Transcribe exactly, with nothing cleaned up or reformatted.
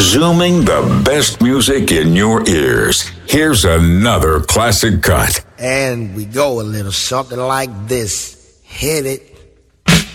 Zooming the best music in your ears. Here's another classic cut. And we go a little something like this. Hit it.